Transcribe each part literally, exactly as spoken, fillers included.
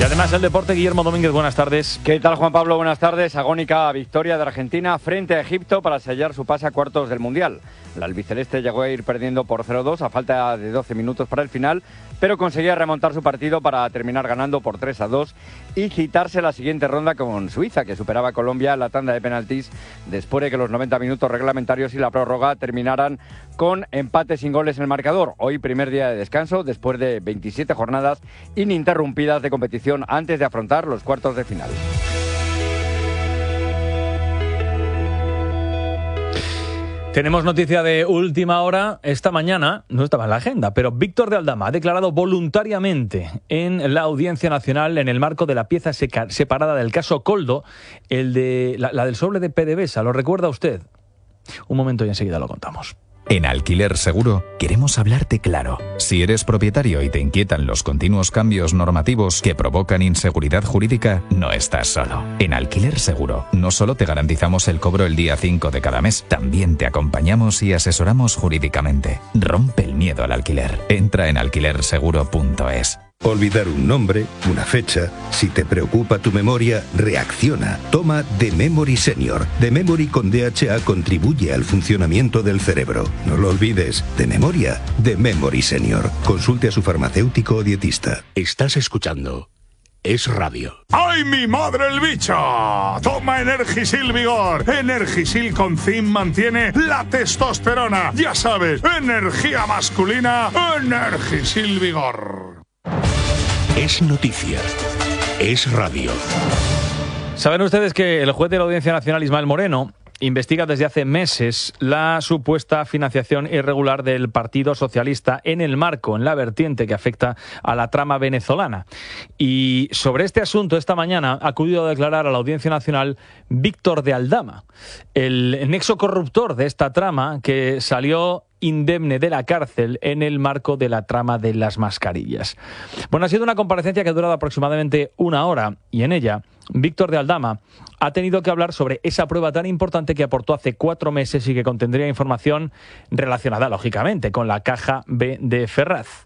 Y además el deporte, Guillermo Domínguez, buenas tardes. ¿Qué tal, Juan Pablo? Buenas tardes. Agónica victoria de Argentina frente a Egipto para sellar su pase a cuartos del Mundial. La albiceleste llegó a ir perdiendo por cero dos a falta de doce minutos para el final, pero conseguía remontar su partido para terminar ganando por tres a dos y citarse la siguiente ronda con Suiza, que superaba a Colombia en la tanda de penaltis después de que los noventa minutos reglamentarios y la prórroga terminaran con empate sin goles en el marcador. Hoy primer día de descanso después de veintisiete jornadas ininterrumpidas de competición antes de afrontar los cuartos de final. Tenemos noticia de última hora. Esta mañana, no estaba en la agenda, pero Víctor de Aldama ha declarado voluntariamente en la Audiencia Nacional en el marco de la pieza seca, separada del caso Koldo, el de la, la del sobre de PDVSA. ¿Lo recuerda usted? Un momento y enseguida lo contamos. En Alquiler Seguro queremos hablarte claro. Si eres propietario y te inquietan los continuos cambios normativos que provocan inseguridad jurídica, no estás solo. En Alquiler Seguro no solo te garantizamos el cobro el día cinco de cada mes, también te acompañamos y asesoramos jurídicamente. Rompe el miedo al alquiler. Entra en alquiler seguro punto es. Olvidar un nombre, una fecha. Si te preocupa tu memoria, reacciona. Toma The Memory Senior. The Memory con D H A contribuye al funcionamiento del cerebro. No lo olvides. De memoria, The Memory Senior. Consulte a su farmacéutico o dietista. Estás escuchando Es Radio. ¡Ay, mi madre el bicho! Toma Energisil Vigor. Energisil con zinc mantiene la testosterona. Ya sabes, energía masculina, Energisil Vigor. Es noticia. Es radio. Saben ustedes que el juez de la Audiencia Nacional, Ismael Moreno, investiga desde hace meses la supuesta financiación irregular del Partido Socialista en el marco, en la vertiente que afecta a la trama venezolana. Y sobre este asunto, esta mañana ha acudido a declarar a la Audiencia Nacional Víctor de Aldama, el nexo corruptor de esta trama que salió indemne de la cárcel en el marco de la trama de las mascarillas. Bueno, ha sido una comparecencia que ha durado aproximadamente una hora y en ella Víctor de Aldama ha tenido que hablar sobre esa prueba tan importante que aportó hace cuatro meses y que contendría información relacionada, lógicamente, con la caja B de Ferraz.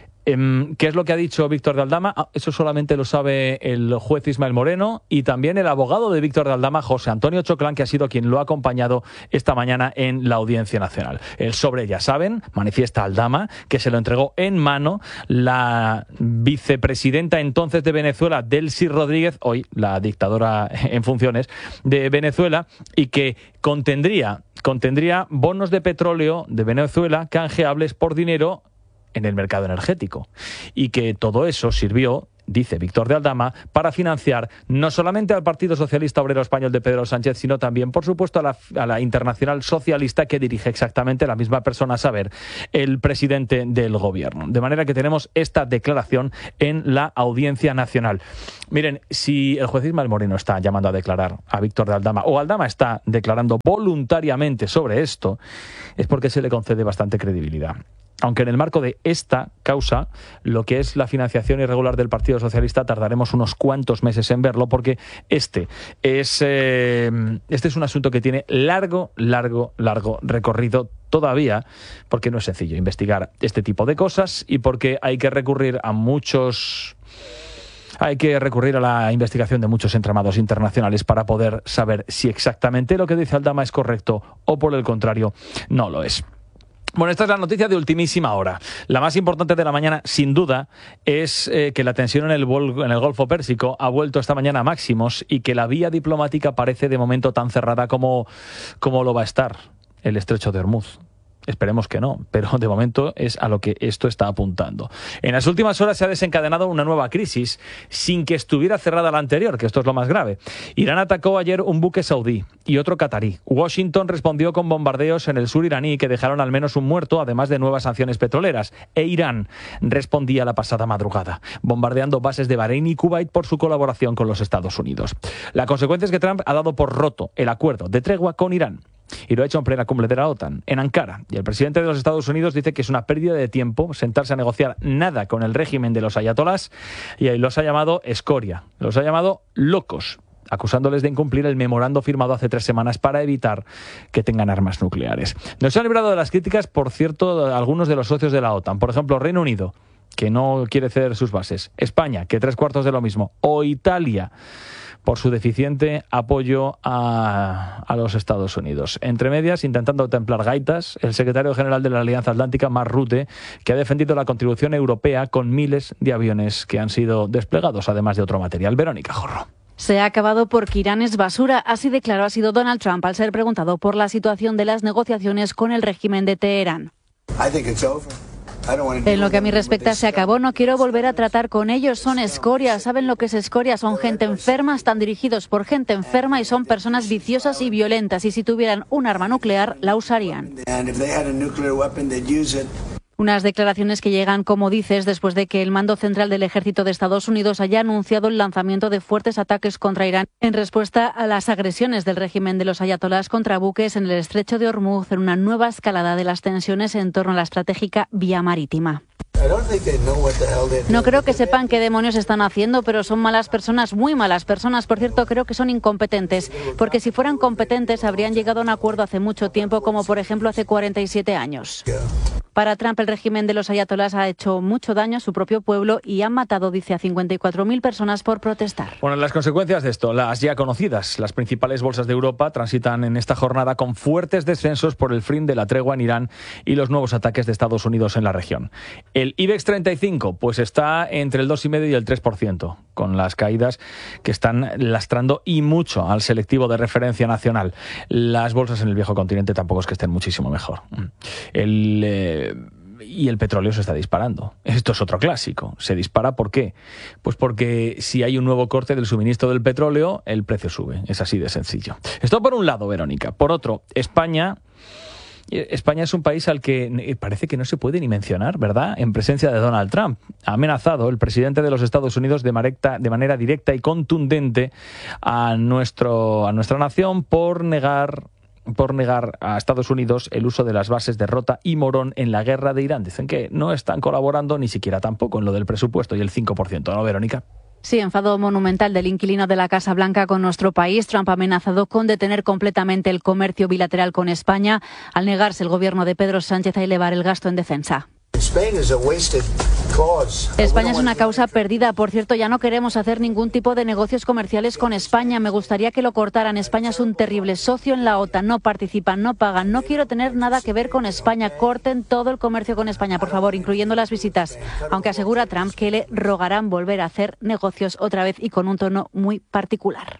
¿Qué es lo que ha dicho Víctor de Aldama? Ah, eso solamente lo sabe el juez Ismael Moreno y también el abogado de Víctor de Aldama, José Antonio Choclán, que ha sido quien lo ha acompañado esta mañana en la Audiencia Nacional. El sobre, ya saben, manifiesta Aldama, que se lo entregó en mano la vicepresidenta entonces de Venezuela, Delcy Rodríguez, hoy la dictadora en funciones de Venezuela, y que contendría, contendría bonos de petróleo de Venezuela canjeables por dinero en el mercado energético, y que todo eso sirvió, dice Víctor de Aldama, para financiar no solamente al Partido Socialista Obrero Español de Pedro Sánchez, sino también, por supuesto, a la, a la Internacional Socialista que dirige exactamente la misma persona, a saber, el presidente del gobierno. De manera que tenemos esta declaración en la Audiencia Nacional. Miren, si el juez Ismael Moreno está llamando a declarar a Víctor de Aldama, o Aldama está declarando voluntariamente sobre esto, es porque se le concede bastante credibilidad. Aunque en el marco de esta causa, lo que es la financiación irregular del Partido Socialista, tardaremos unos cuantos meses en verlo, porque este es, eh, este es un asunto que tiene largo, largo, largo recorrido todavía, porque no es sencillo investigar este tipo de cosas y porque hay que recurrir a muchos... Hay que recurrir a la investigación de muchos entramados internacionales para poder saber si exactamente lo que dice Aldama es correcto o, por el contrario, no lo es. Bueno, esta es la noticia de ultimísima hora. La más importante de la mañana, sin duda, es eh, que la tensión en el, en el Golfo Pérsico ha vuelto esta mañana a máximos y que la vía diplomática parece de momento tan cerrada como, como lo va a estar el Estrecho de Hormuz. Esperemos que no, pero de momento es a lo que esto está apuntando. En las últimas horas se ha desencadenado una nueva crisis sin que estuviera cerrada la anterior, que esto es lo más grave. Irán atacó ayer un buque saudí y otro catarí. Washington respondió con bombardeos en el sur iraní que dejaron al menos un muerto, además de nuevas sanciones petroleras. E Irán respondía la pasada madrugada, bombardeando bases de Bahrein y Kuwait por su colaboración con los Estados Unidos. La consecuencia es que Trump ha dado por roto el acuerdo de tregua con Irán. Y lo ha hecho en plena cumbre de la OTAN, en Ankara. Y el presidente de los Estados Unidos dice que es una pérdida de tiempo sentarse a negociar nada con el régimen de los ayatolás, y ahí los ha llamado escoria, los ha llamado locos, acusándoles de incumplir el memorando firmado hace tres semanas para evitar que tengan armas nucleares. No se han librado de las críticas, por cierto, algunos de los socios de la OTAN. Por ejemplo, Reino Unido que no quiere ceder sus bases, España, que tres cuartos de lo mismo, o Italia, por su deficiente apoyo a, a los Estados Unidos. Entre medias, intentando templar gaitas, el secretario general de la Alianza Atlántica, Mark Rutte, que ha defendido la contribución europea con miles de aviones que han sido desplegados, además de otro material. Verónica Jorro. Se ha acabado porque Irán es basura, así de claro ha sido Donald Trump al ser preguntado por la situación de las negociaciones con el régimen de Teherán. En lo que a mí respecta, se acabó. No quiero volver a tratar con ellos. Son escoria. ¿Saben lo que es escoria? Son gente enferma, están dirigidos por gente enferma y son personas viciosas y violentas. Y si tuvieran un arma nuclear, la usarían. Unas declaraciones que llegan, como dices, después de que el mando central del ejército de Estados Unidos haya anunciado el lanzamiento de fuertes ataques contra Irán en respuesta a las agresiones del régimen de los ayatolás contra buques en el estrecho de Hormuz, en una nueva escalada de las tensiones en torno a la estratégica vía marítima. No creo que sepan qué demonios están haciendo, pero son malas personas, muy malas personas. Por cierto, creo que son incompetentes, porque si fueran competentes habrían llegado a un acuerdo hace mucho tiempo, como por ejemplo hace cuarenta y siete años. Para Trump, el régimen de los ayatolás ha hecho mucho daño a su propio pueblo y han matado, dice, a cincuenta y cuatro mil personas por protestar. Bueno, las consecuencias de esto, las ya conocidas. Las principales bolsas de Europa transitan en esta jornada con fuertes descensos por el fin de la tregua en Irán y los nuevos ataques de Estados Unidos en la región. El IBEX treinta y cinco pues está entre el dos coma cinco por ciento y el tres por ciento, con las caídas que están lastrando y mucho al selectivo de referencia nacional. Las bolsas en el viejo continente tampoco es que estén muchísimo mejor. El... Eh, Y el petróleo se está disparando. Esto es otro clásico. ¿Se dispara por qué? Pues porque si hay un nuevo corte del suministro del petróleo, el precio sube. Es así de sencillo. Esto por un lado, Verónica. Por otro, España... España es un país al que parece que no se puede ni mencionar, ¿verdad?, en presencia de Donald Trump. Ha amenazado el presidente de los Estados Unidos de manera, de manera directa y contundente a, nuestro, a nuestra nación por negar... por negar a Estados Unidos el uso de las bases de Rota y Morón en la guerra de Irán. Dicen que no están colaborando ni siquiera tampoco en lo del presupuesto y el cinco por ciento, ¿no, Verónica? Sí, enfado monumental del inquilino de la Casa Blanca con nuestro país. Trump ha amenazado con detener completamente el comercio bilateral con España al negarse el gobierno de Pedro Sánchez a elevar el gasto en defensa. España es una causa perdida. Por cierto, ya no queremos hacer ningún tipo de negocios comerciales con España. Me gustaría que lo cortaran. España es un terrible socio en la OTAN. No participan, no pagan. No quiero tener nada que ver con España. Corten todo el comercio con España, por favor, incluyendo las visitas. Aunque asegura Trump que le rogarán volver a hacer negocios otra vez y con un tono muy particular.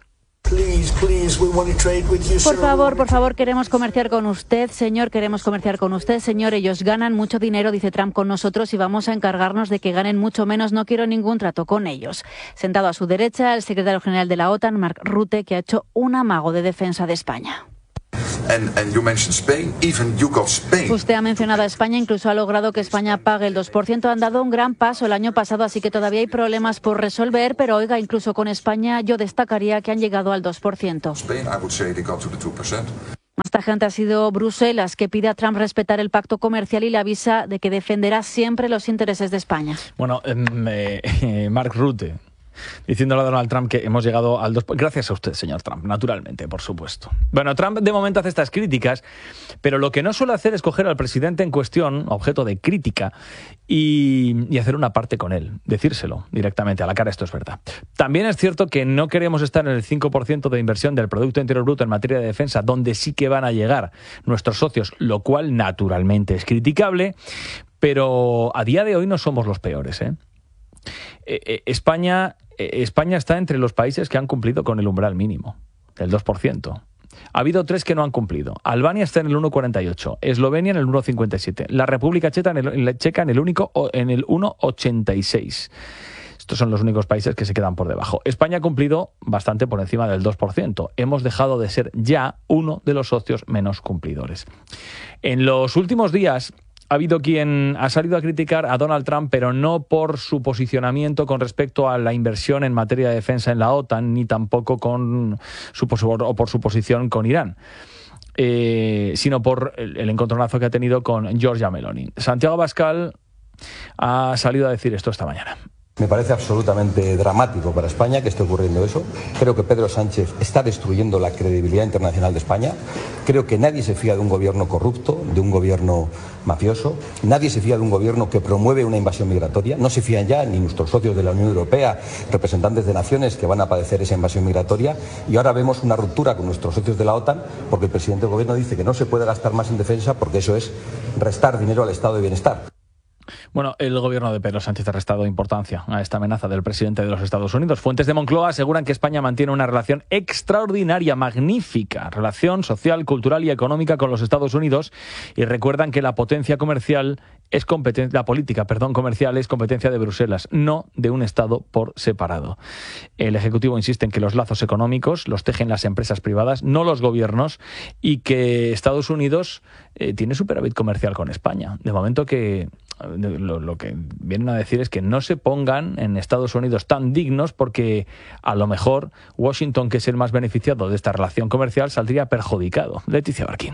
Por favor, por favor, queremos comerciar con usted, señor, queremos comerciar con usted, señor. Ellos ganan mucho dinero, dice Trump, con nosotros y vamos a encargarnos de que ganen mucho menos. No quiero ningún trato con ellos. Sentado a su derecha, el secretario general de la OTAN, Mark Rutte, que ha hecho un amago de defensa de España. And, and you mentioned Spain, even you got Spain. Usted ha mencionado a España, incluso ha logrado que España pague el dos por ciento. Han dado un gran paso el año pasado, así que todavía hay problemas por resolver, pero oiga, incluso con España yo destacaría que han llegado al dos por ciento. Spain, I would say they got to the two percent. Más tajante ha sido Bruselas, que pide a Trump respetar el pacto comercial y le avisa de que defenderá siempre los intereses de España. Bueno, eh, eh, Mark Rutte, diciéndole a Donald Trump que hemos llegado al dos por ciento. Gracias a usted, señor Trump, naturalmente, por supuesto. Bueno, Trump de momento hace estas críticas, pero lo que no suele hacer es coger al presidente en cuestión, objeto de crítica, y, y hacer una parte con él, decírselo directamente a la cara, esto es verdad. También es cierto que no queremos estar en el cinco por ciento de inversión del Producto Interior Bruto en materia de defensa, donde sí que van a llegar nuestros socios, lo cual naturalmente es criticable, pero a día de hoy no somos los peores, ¿eh? Eh, eh, España, eh, España está entre los países que han cumplido con el umbral mínimo, del dos por ciento. Ha habido tres que no han cumplido. Albania está en el uno coma cuarenta y ocho, Eslovenia en el uno coma cincuenta y siete, la República Checa en el, Checa en el, único, en el uno coma ochenta y seis. Estos son los únicos países que se quedan por debajo. España ha cumplido bastante por encima del dos por ciento. Hemos dejado de ser ya uno de los socios menos cumplidores. En los últimos días ha habido quien ha salido a criticar a Donald Trump, pero no por su posicionamiento con respecto a la inversión en materia de defensa en la OTAN, ni tampoco con su, o por su posición con Irán, eh, sino por el, el encontronazo que ha tenido con Giorgia Meloni. Santiago Abascal ha salido a decir esto esta mañana. Me parece absolutamente dramático para España que esté ocurriendo eso. Creo que Pedro Sánchez está destruyendo la credibilidad internacional de España. Creo que nadie se fía de un gobierno corrupto, de un gobierno mafioso. Nadie se fía de un gobierno que promueve una invasión migratoria. No se fían ya ni nuestros socios de la Unión Europea, representantes de naciones que van a padecer esa invasión migratoria. Y ahora vemos una ruptura con nuestros socios de la OTAN porque el presidente del gobierno dice que no se puede gastar más en defensa porque eso es restar dinero al estado de bienestar. Bueno, el gobierno de Pedro Sánchez ha restado importancia a esta amenaza del presidente de los Estados Unidos. Fuentes de Moncloa aseguran que España mantiene una relación extraordinaria, magnífica, relación social, cultural y económica con los Estados Unidos, y recuerdan que la potencia comercial es competencia, la política, perdón, comercial es competencia de Bruselas, no de un Estado por separado. El Ejecutivo insiste en que los lazos económicos los tejen las empresas privadas, no los gobiernos, y que Estados Unidos eh, tiene superávit comercial con España. De momento que Lo, lo que vienen a decir es que no se pongan en Estados Unidos tan dignos porque a lo mejor Washington, que es el más beneficiado de esta relación comercial, saldría perjudicado. Leticia Barquín.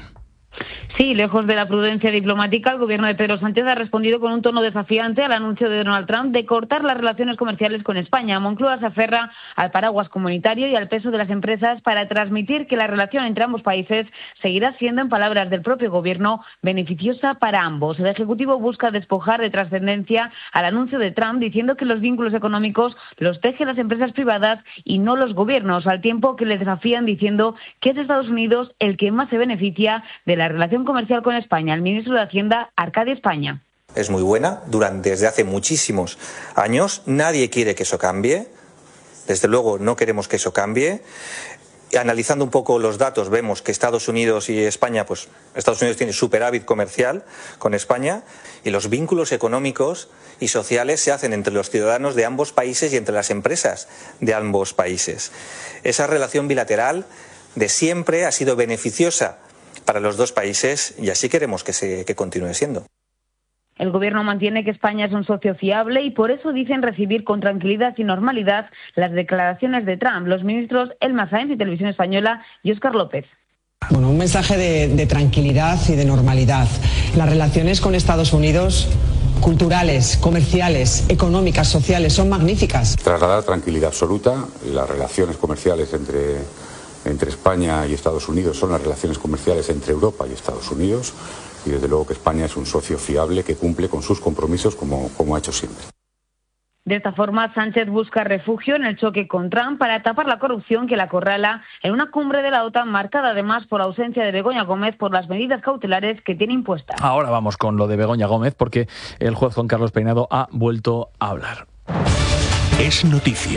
Sí, lejos de la prudencia diplomática, el gobierno de Pedro Sánchez ha respondido con un tono desafiante al anuncio de Donald Trump de cortar las relaciones comerciales con España. Moncloa se aferra al paraguas comunitario y al peso de las empresas para transmitir que la relación entre ambos países seguirá siendo, en palabras del propio gobierno, beneficiosa para ambos. El Ejecutivo busca despojar de trascendencia al anuncio de Trump, diciendo que los vínculos económicos los tejen las empresas privadas y no los gobiernos, al tiempo que le desafían diciendo que es Estados Unidos el que más se beneficia de la relación comercial con España. El ministro de Hacienda, Arcadio España. Es muy buena, durante, desde hace muchísimos años. Nadie quiere que eso cambie. Desde luego no queremos que eso cambie. Analizando un poco los datos, vemos que Estados Unidos y España, pues Estados Unidos tiene superávit comercial con España, y los vínculos económicos y sociales se hacen entre los ciudadanos de ambos países y entre las empresas de ambos países. Esa relación bilateral de siempre ha sido beneficiosa para los dos países y así queremos que se que continúe siendo. El gobierno mantiene que España es un socio fiable y por eso dicen recibir con tranquilidad y normalidad las declaraciones de Trump. Los ministros Elma Sáenz de Televisión Española y Óscar López. Bueno, un mensaje de, de tranquilidad y de normalidad. Las relaciones con Estados Unidos, culturales, comerciales, económicas, sociales, son magníficas. Trasladar tranquilidad absoluta. Las relaciones comerciales entre, entre España y Estados Unidos son las relaciones comerciales entre Europa y Estados Unidos. Y desde luego que España es un socio fiable que cumple con sus compromisos como, como ha hecho siempre. De esta forma, Sánchez busca refugio en el choque con Trump para tapar la corrupción que la acorrala en una cumbre de la OTAN marcada además por ausencia de Begoña Gómez por las medidas cautelares que tiene impuestas. Ahora vamos con lo de Begoña Gómez porque el juez Juan Carlos Peinado ha vuelto a hablar. Es noticia.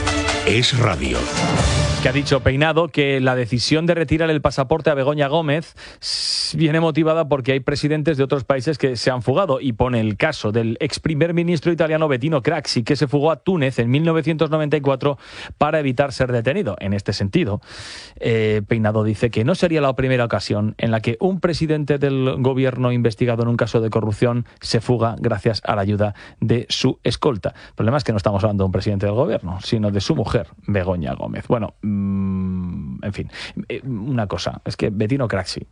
Es radio. Que ha dicho Peinado que la decisión de retirar el pasaporte a Begoña Gómez viene motivada porque hay presidentes de otros países que se han fugado, y pone el caso del ex primer ministro italiano Bettino Craxi, que se fugó a Túnez en mil novecientos noventa y cuatro para evitar ser detenido. En este sentido, eh, Peinado dice que no sería la primera ocasión en la que un presidente del gobierno investigado en un caso de corrupción se fuga gracias a la ayuda de su escolta. El problema es que no estamos hablando de un presidente del gobierno, sino de su mujer, Begoña Gómez. Bueno, en fin, una cosa, es que Bettino Craxi